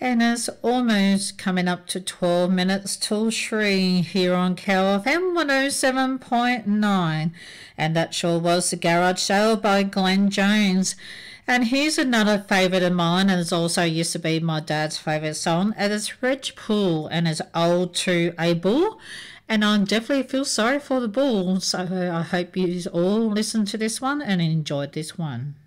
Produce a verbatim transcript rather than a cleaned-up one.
And it's almost coming up to twelve minutes till three here on Cow F M one oh seven point nine. And that sure was The Garage Sale by Glenn Jones. And here's another favourite of mine, and it's also used to be my dad's favourite song, and it's Reg Poole and it's Old to a Bull. And I definitely feel sorry for the bull, so I hope you all listened to this one and enjoyed this one.